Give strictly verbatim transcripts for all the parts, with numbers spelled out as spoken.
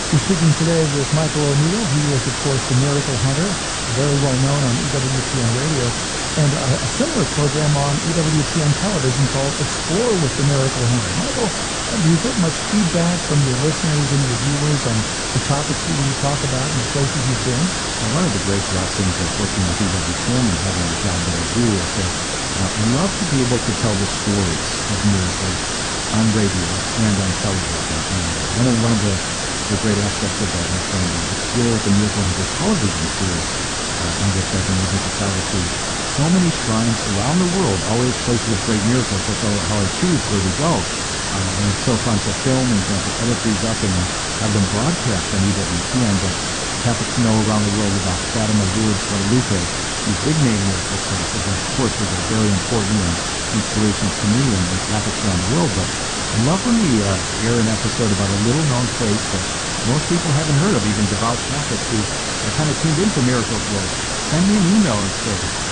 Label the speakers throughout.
Speaker 1: We're speaking today with Michael O'Neill. He is, of course, the Miracle Hunter, very well known on E W T N Radio, and a, a similar program on E W T N television called Explore with the Miracle Hunter. Michael, uh, do you get much feedback from your listeners and your viewers on the topics that you talk about and the places you've been?
Speaker 2: Well, one of the great blessings of working with E W T N and having the job that I do is that uh, I love to be able to tell the stories of miracles on radio and on television. And uh, one of one of the, the great aspects of that has been the Explore with the Miracle Hunter television series, uh, in which I've been able to travel to so many shrines around the world, always places of great miracles. That's how, how I choose where we go. Uh, and it's so fun to film and to edit these up and have them broadcast on E W T N. But Catholics know around the world about Fatima, Lourdes, Guadalupe, these big name miracle places, and of course those are very important and inspirations to me and the Catholics around the world. But I love when we uh, air an episode about a little known place that most people haven't heard of, even devout Catholics who are kind of tuned into miracles will send me an email and say,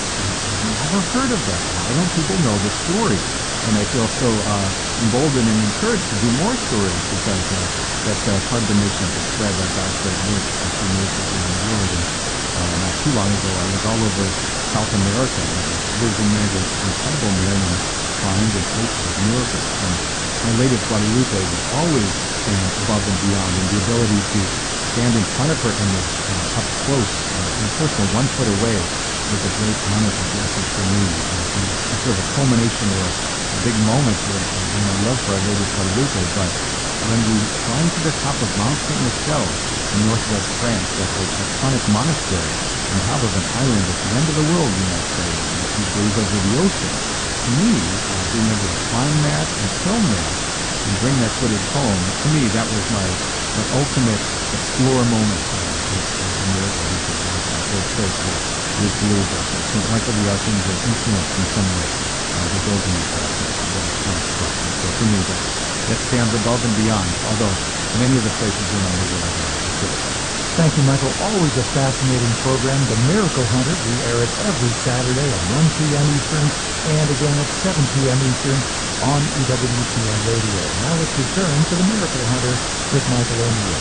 Speaker 2: I've never heard of that. Why don't people know the story? And I feel so uh, emboldened and encouraged to do more stories because uh, that's uh, part of the mission to spread uh, God's great work and see miracles around the world. And uh, not too long ago, I was all over South America, visiting many of the incredible Marian shrines and places of miracles. And my Lady of Guadalupe will always stand above and beyond, and the ability to stand in front of her image uh, up close uh, and personal, one foot away, was a great honor and blessing for me. Uh, and it's sort of a culmination or a, a big moment in, in my love for Our Lady of Guadalupe. But when we climb to the top of Mount Saint Michel in northwest France, that's a iconic monastery on top of an island at the end of the world, you might say, and you gaze over the ocean. To me, uh, being able to climb that and film that and bring that footage home, to me, that was my, my ultimate explore moment uh, with uh, the miracle which is uh, very close to with believe that uh, Saint Michael the Archangel influenced in some way uh, the building of that construction. So for me, that, that stands above and beyond, although many of the places around the world are critical.
Speaker 1: Thank you, Michael. Always a fascinating program, The Miracle Hunter. We air it every Saturday at one p.m. Eastern and again at seven p.m. Eastern on E W T N Radio. Now let's return to The Miracle Hunter with Michael O'Neill.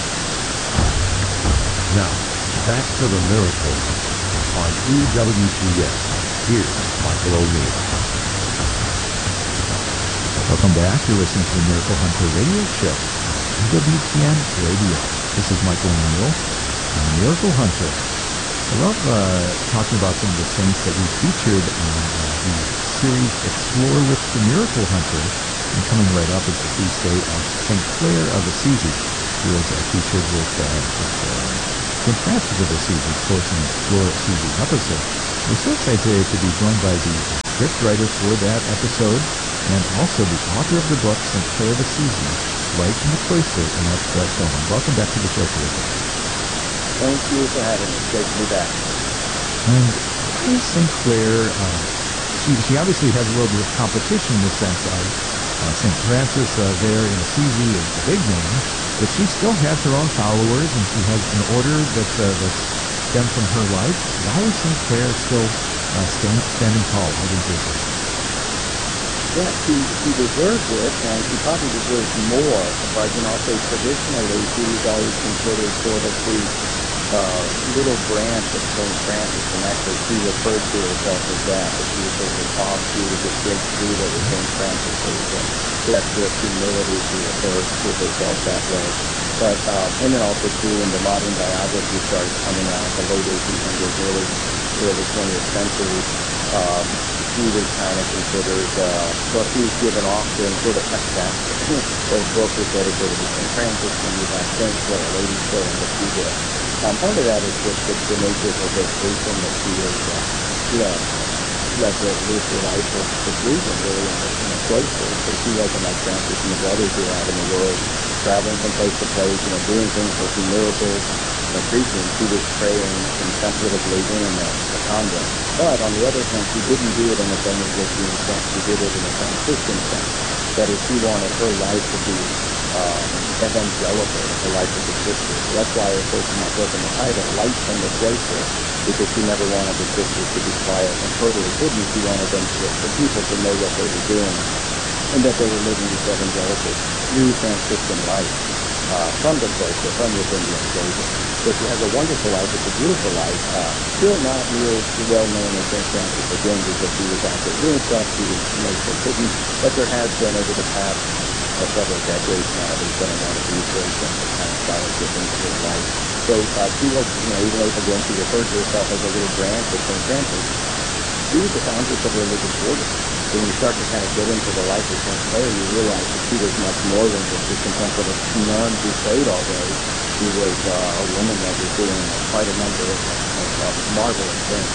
Speaker 3: Now, back to The Miracle Hunter on E W T N. Here's Michael O'Neill.
Speaker 2: Welcome back. You're listening to the Miracle Hunter Radio Show on E W T N Radio. This is Michael O'Neill, the Miracle Hunter. I love uh, talking about some of the saints that we featured on uh, the series Explore with the Miracle Hunter. And coming right up is the feast day of Saint Clare of Assisi, who was uh, featured with, uh, with uh, Saint Francis of Assisi, of course, in the Explore Assisi episode. We're so excited today to be joined by the script writer for that episode and also the author of the book, Saint Clare of Assisi, Life in the Cloister in Abstract Film. Welcome back to the show today.
Speaker 4: Thank you for having me. It's great to be back.
Speaker 2: And why is Saint Clare, uh, she, she obviously has a little bit of competition in the sense of uh, Saint Francis uh, there in Assisi is the big name, but she still has her own followers and she has an order that's, uh, that's stemmed from her life. Why is Saint Clare still uh, stand, standing tall all these years?
Speaker 4: Yeah, she, she deserves it, and she probably deserves more. But, you know, I'll say traditionally, she was always considered sort of the uh, little branch of Saint Francis, and actually she referred to herself as that, that she was sort of an offshoot of this great tree that was Saint Francis. So it was a gesture of humility to refer to herself that way. But, um, and then also, too, in the modern biography started coming out in the late eighteen hundreds, early, early twentieth century, um, she was kind of considered, uh, well, she was given often sort of text after. The book was dedicated to Saint Francis, and you have Saint Clare, Lady Clare, and what she did. Um, part of that is just the, the nature of her vocation that she was, uh, you know, led to live her life of seclusion, really, in the, in the cloister. So she wasn't like Francis and the brothers who were out in the world, traveling from place to place, you know, doing things, working miracles, you know, preaching. She was praying contemplatively in a, a convent. But on the other hand, she didn't do it in a Benedictine sense. She did it in a Franciscan sense. That is, she wanted her life to be um, evangelical, the life of the sisters. So that's why I put my book in the title, Light from the Cloister, because she never wanted the sisters to be quiet and totally hidden. She wanted them to, the people to know what they were doing and that they were living this evangelical, new Franciscan life. Uh, from the cloister, from within the enclosure. So she has a wonderful life. It's a beautiful life. Uh, still not near as well known as Saint Francis again, because she was out there doing stuff. She was mostly hidden, but there has been over the past uh, several decades now, there's been a lot of research and kind of scholarship into her life. So uh, she was, you know, even though again she referred to herself as a little branch of Saint Francis, she was the foundress of a religious order. So when you start to kind of get into the life of Saint Clare, you realize that she was much more than just a contemplative nun who prayed all day. She was uh, a woman that was doing uh, quite a number of, of, of marvelous things.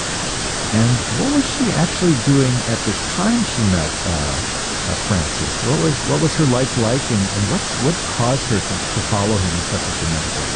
Speaker 2: And what was she actually doing at the time she met uh, uh, Francis? What was what was her life like, and, and what what caused her to, to follow him in such a tremendous way?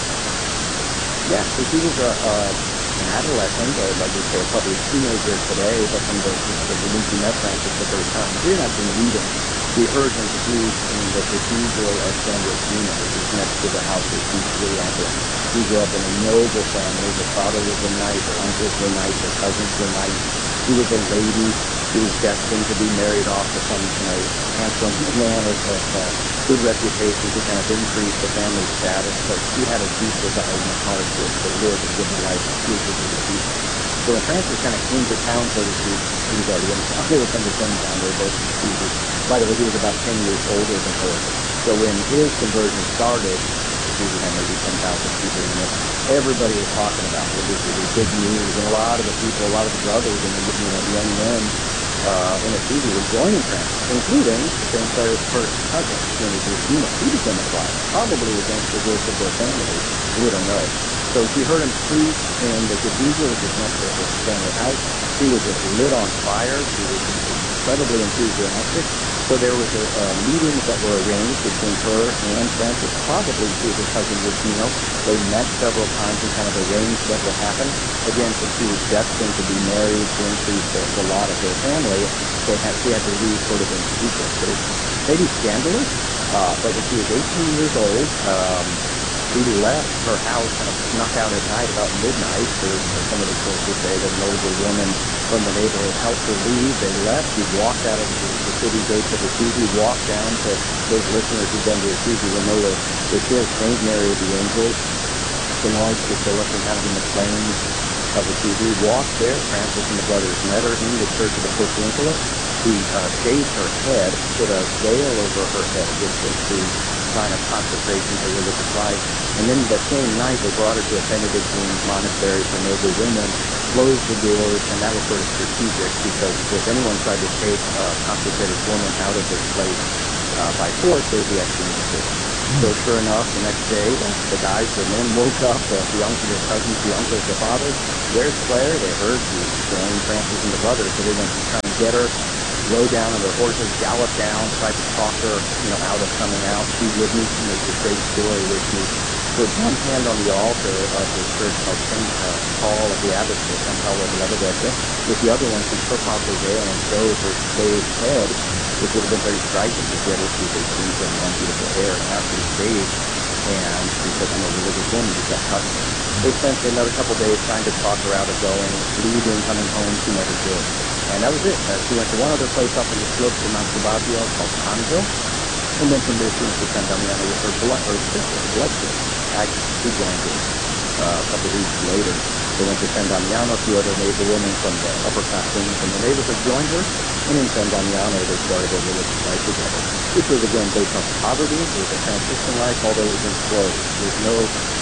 Speaker 4: Yeah, so she was a, a, an adolescent, or like we say, probably a teenager today, but from the, you know, the when she met Francis the first time, she didn't have to meet him. We heard him preach in the Cathedral of San Rufino, which is next to the house that she grew up in. She grew up in a noble family. Her father was a knight, her uncles were knights, her cousins were knights. She was a lady. She was destined to be married off to some, you know, handsome man of, of uh, good reputation to kind of increase the family status. So she had a deep desire in her heart to, to live and give her life exclusively to Jesus. So when Francis kind of came to town, so to speak, he was already in town. They were from the same town. They were both from Jesus. By the way, he was about ten years older than her. So when his conversion started, Jesus had maybe ten thousand people in it. Everybody was talking about it. It was, it was big news, and a lot of the people, a lot of the brothers and the, you know, the young men uh, in Assisi were joining Francis, including Saint Clare's first cousin, Saint Rufino. He became a friar, probably against the wish of their family. We don't know. So she heard him preach in the cathedral, which is next to her family house. She was just lit on fire. She was incredibly enthusiastic. So there was a, uh, meetings that were arranged between her and Francis, probably through her cousin Rufino. They met several times and kind of arranged what would happen. Again, since she was destined to be married to increase the, the lot of their family, they had, she had to leave sort of in secret. So it's maybe scandalous, uh, but when she was eighteen years old, um, she left her house kind of snuck out at night about midnight. There's, some of the sources say that an older woman from the neighborhood helped her leave. They left. She walked out of the, the city gates of Assisi, walked down to those listeners who've been to Assisi will know that it is Saint Mary of the Angels, the large basilica kind of in the plains of Assisi. Walked there. Francis and the brothers met her in the Church of the Portiuncula. He uh, shaved her head, put a veil over her head, which was the sign of consecration to religious life. And then that same night, they brought her to a Benedictine monastery for noble women, closed the doors, and that was sort of strategic because if anyone tried to take a consecrated woman out of this place uh, by force, they'd be excommunicated. So sure enough, the next day, the, the guys, the men woke up, the, the uncles, the cousins, the uncles, the fathers. Where's Clare? They heard she joined Francis and the brothers, so they went to try and get her. Rode down on their horses, galloped down, tried to talk her, you know, out of coming out. She would meet, you know, this great story with me. Put one hand on the altar of the church called Saint Uh, Paul of the Abbess, San Paolo of Levedetta. With the other one, she took off her veil and showed her shaved head, which would have been very striking to get her to the queen from one beautiful hair and after she shaved. And she said, I'm a religious woman, you got touched me. They spent another couple days trying to talk her out of going, leaving, coming home. She never did. And that was it. Uh, she went to one other place up in the slopes of Mount Sabazio called Canzo. And then from there she went to San Damiano with her blood, her sister, her blood sister. Agnes, she joined her uh, a couple of weeks later. They went to San Damiano. A few other neighbor women from the upper class women from the neighborhood joined her. And in San Damiano they started a religious life together, which was again based on poverty. It was a Franciscan life, although it was enclosed. There's no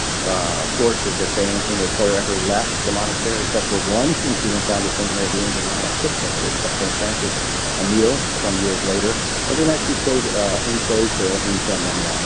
Speaker 4: uh, sources that say anything that Clare ever left the monastery, except for one thing she went down to Saint Mary of the Angels on a picnic with Saint Francis a meal some years later. Other than that, she stayed uh, enclosed there in San Damiano.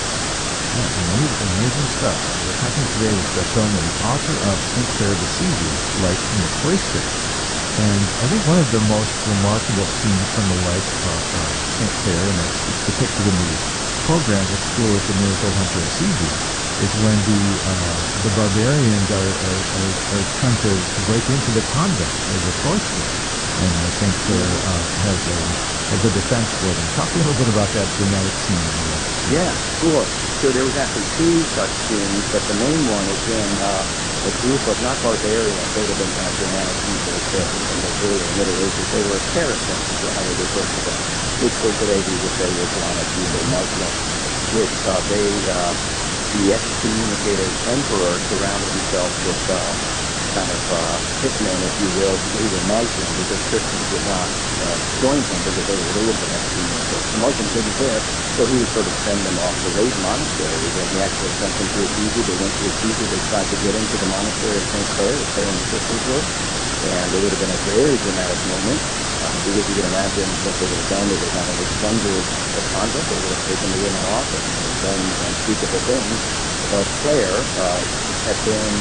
Speaker 2: Yeah, amazing, amazing stuff. We're talking today with Bertone, the author of Saint Clare of Assisi, Life in the Cloister. And I think one of the most remarkable scenes from the life of uh, Saint Clare, and it's, it's depicted in the program Explore with the Miracle Hunter Assisi, is when the uh, the barbarians are, are, are, are trying to, to break into the convent or the cloister. And I think Clare uh, has a, a good defense for them. Talk a little bit about that dramatic scene.
Speaker 4: Yeah, sure. So there was actually two such scenes, but the main one is in uh, a group of not barbarians, they would have been kind of Germanic people that in the earlier Middle Ages. They were Saracens, is how they refer to them, which for today we would say were Islamic people, Muslims. which uh, they, uh, the excommunicated emperor surrounded himself with uh, kind of uh, hitmen, if you will, who were Muslim, because Christians would not uh, join him because they, they would have been excommunicated. The Muslims didn't care, so he would sort of send them off to raid monasteries, and he actually sent them to Assisi. They went to Assisi. They tried to get into the monastery of Saint Clare, where Clare and the sisters were, and it would have been a very dramatic moment, uh, because you can imagine what they would have done. They would have not only plundered the convent, they would have taken the women off and, and done unspeakable things. But Clare uh, had been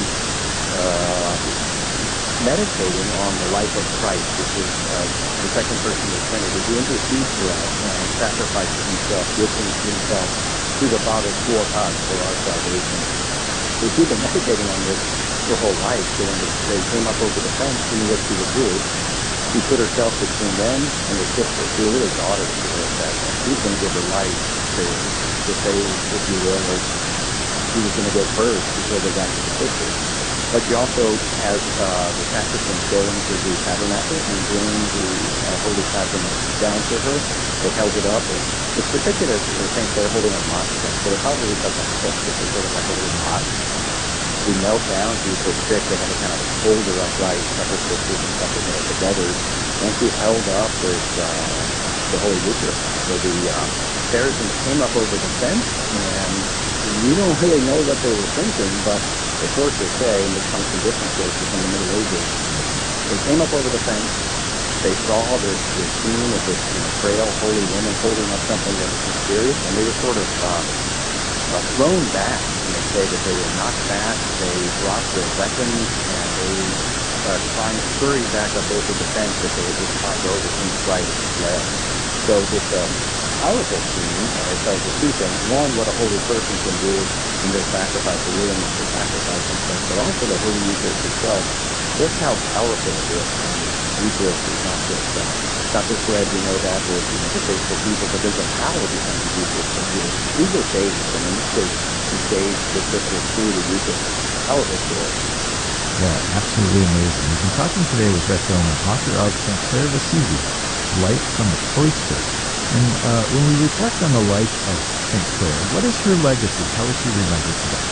Speaker 4: uh, meditating on the life of Christ, which is uh, the second person of the Trinity, who intercedes for us and sacrifices himself, gives himself to the Father for us, for our salvation. So she'd been meditating on this her whole life, so when they came up over the fence, she knew what she would do. She put herself between them and the sisters, who were really daughters to her at that point. She was going to give her life to, to save, if you will, or she was going to go first before they got to the sisters. But she also has uh, the sacristan go into the tabernacle and bring the uh, Holy Sacrament down to her. They held it up, and it's depicted as Saint Clare holding a moccasins, but it probably took a stick, which is sort of like a little pot. She knelt down, she was so sick, they had to kind of hold her upright, several sisters and couple of the brothers, and she held up this, uh, the Holy Eucharist. So the uh, Saracens came up over the fence, and we don't really know what they were thinking, but the sources say, and this comes from different sources from the Middle Ages, they came up over the fence, they saw this, this scene of this, you know, frail, holy woman holding up something that was mysterious, and they were sort of uh, uh, thrown back, and they say that they were knocked back, they dropped their weapons, and they uh, climbed, scurried back up over the fence that they had just climbed over in flight and fled. So this um, powerful scene, uh, it tells us two things. One, what a holy person can do in their sacrifice, the willingness to sacrifice themselves, but also the Holy Eucharist itself, just how powerful it is. And the Eucharist is not just, uh, not just bread, we know that, or you know, the faithful people, but there's a power behind the Eucharist. And we we were saved, and in this case, we saved the sisters through the Eucharist. Powerful story.
Speaker 2: Yeah, absolutely amazing. We've been talking today with Brett Bellman, author of Saint Clare of Assisi, Life from the Cloister. And uh, when we reflect on the life of Saint Clare, what is her legacy? How is she remembered today?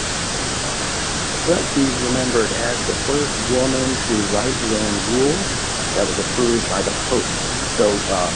Speaker 4: Well, she's remembered as the first woman to write her own rule that was approved by the Pope. So uh,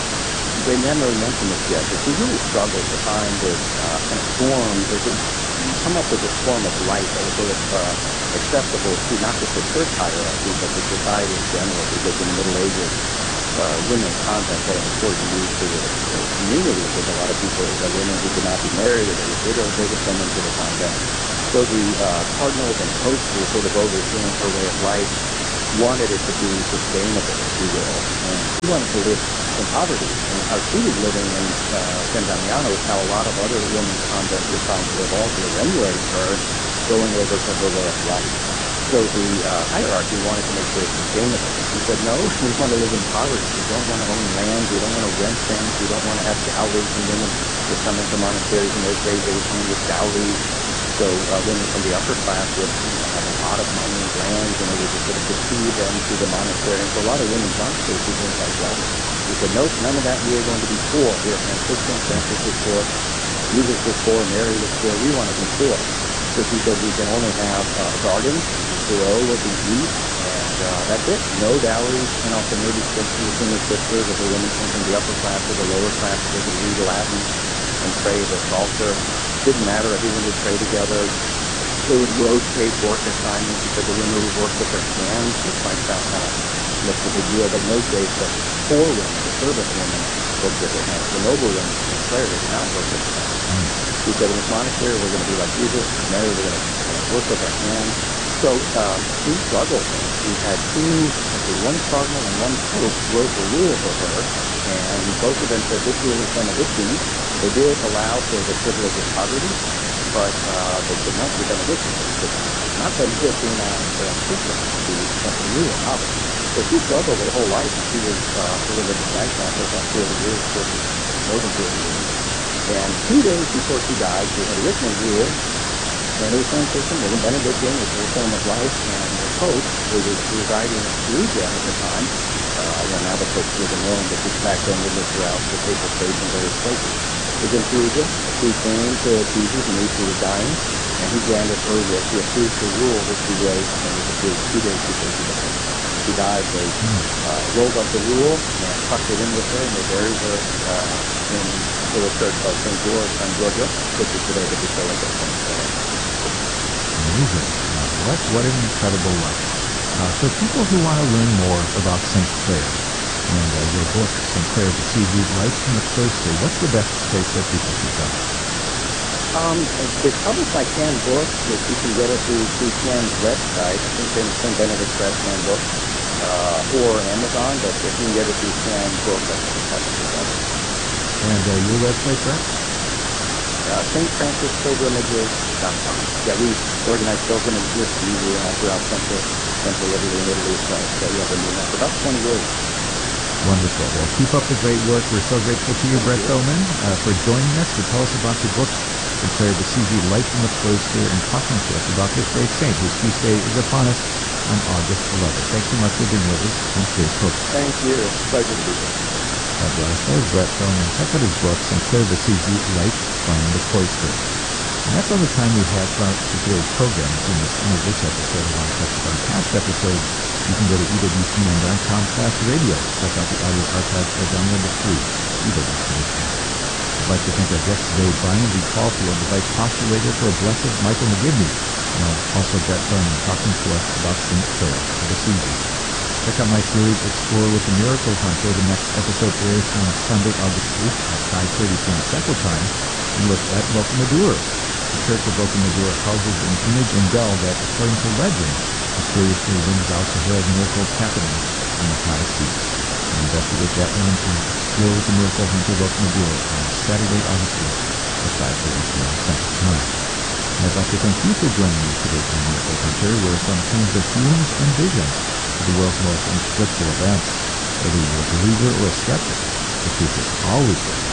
Speaker 4: they never mentioned this yet, but she really struggled to find this uh, kind of form, or to come up with this form of life that was sort of uh, acceptable to not just the church hierarchy, but the society in general, because in the Middle Ages, uh, women's convents had an important use to the, the community, because a lot of people, the women who could not be married or they were widowed, they would come into the convent. So the uh, cardinals and popes who were sort of overseeing her way of life wanted it to be sustainable, if you will, and she wanted to live in poverty. And how she was living in uh, San Damiano is how a lot of other women's convents were trying to live also, emulating her, going over to her way of life. So the uh, hierarchy wanted to make sure it's sustainable. She said, no, we want to live in poverty. We don't want to own land. We don't want to rent things. We don't want to have dowries. And women would come into monasteries in those days. They would come in with dowries. So uh, women from the upper class would, you know, have a lot of money and lands, and they would just sort of receive them to the monastery. And so a lot of women's monasteries became quite wealthy. We said, nope, none of that. We are going to be poor. We are Franciscan. Francis was poor. Jesus was poor. Mary was poor. We want to be poor. So she said we can only have uh, a garden, grow what we eat, and uh, that's it. No dowries, and also no distinction between the sisters. If a woman came from the upper class or the lower class, they could read Latin and pray the Psalter. Didn't matter. Everyone would pray together. They would rotate work assignments because the women would work with their hands, which might sound kind of looks a big deal, but in those days, the poor women, the servant women, worked with their hands. The noble women in Clare did not work with their hands. He said, in this monastery, we're going to be like Jesus. Mary, we're going to uh, work with our hands. So um, she struggled. She had two, actually one cardinal and one pope wrote the rule for her, and both of them said this rule is benedictine. They did allow for the privilege of poverty, but uh, they could not be benedictine. Not benedictine on Franciscan, the something new and novel. So she struggled her whole life, and she was uh, a religious lifestyle for about forty years, forty, more than forty years. And two days before she died, she had written a rule, and it was Franciscan, it was Benedictine, it was her form of life, and the Pope, who was residing in Perugia at the time, uh, well, now the Pope was in Rome, but back then they lived throughout the papal states in various places. is in Perugia. He came to Jesus and knew he was dying, and he granted her wish. He approved her rule, which he wrote and was approved two days before he died. She died. They uh, rolled up the rule and tucked it in with her, and they buried her uh, in a little church called Saint George on Giorgio, which is today the Basilica of Saint Clare.
Speaker 2: Amazing. Uh, what, what an incredible life. Uh, for people who want to learn more about Saint Clare and uh, your book, Saint Clare of Assisi, Life from the Cloister, what's the best place that people should go?
Speaker 4: Um, they publish my canned book, which you can get it through, through Cann's website. I think it's Saint Benedict Press canned book, uh, or Amazon, but if you can get it through Canned book, I think it's probably better.
Speaker 2: And uh, your website, Brett?
Speaker 4: Uh, Saint Francis Pilgrimages dot com. Yeah, we organize pilgrimages usually all throughout Central, Central Italy and Italy itself. So yeah, we've been doing that for about twenty years.
Speaker 2: Wonderful. Well, keep up the great work. We're so grateful to you, Brett Bowman, uh, for joining us to tell us about your book, Saint Clare of Assisi, Life in the Cloister, and talking to us about this great saint whose feast day is upon us on August eleventh. Thanks so much for being with us on today's program.
Speaker 4: Thank you. Pleasure to be here.
Speaker 2: God bless. That was Brett Bowman. Check out his book, Saint Clare of Assisi, Life from the Cloister. And that's all the time we have for today's program. In this end of this episode, I want to touch upon past episodes. You can go to E W C N dot com slash radio. Check out the audio archives or download the free E W C N app. I'd like to thank our guest today, Brian V. Caulfield, the Vice Postulator for Blessed Michael McGivney, and also Brett Bowman talking to us about Saint Clare of Assisi. Check out my series, Explore with the Miracle Hunter. The next episode airs on Sunday, August eighth at five thirty p.m. Central Time. And look at Bocamaduro. The Church of Bocamaduro houses an image and bell that, according to legend, mysteriously rings out to herald miracles happening on the high seas. And investigate that one on Explore with the Miracle Hunter Bocamaduro on Saturday, August eighth at five thirty p.m. Central Time. And I'd like to thank you for joining me today on Miracle Hunter, where from tons of dreams and visions to the world's most inexplicable events, whether you're a believer or a skeptic, the truth is always there.